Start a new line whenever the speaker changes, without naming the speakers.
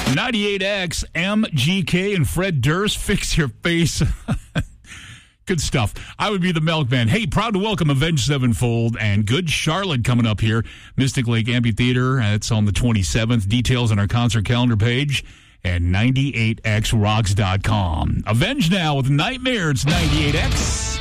98X, MGK, and Fred Durst, Fix Your Face. Good stuff. I would be the Milkman. Hey, proud to welcome Avenged Sevenfold and Good Charlotte coming up here. Mystic Lake Amphitheater. It's on the 27th. Details on our concert calendar page at 98xrocks.com. Avenged now with Nightmare. It's 98X.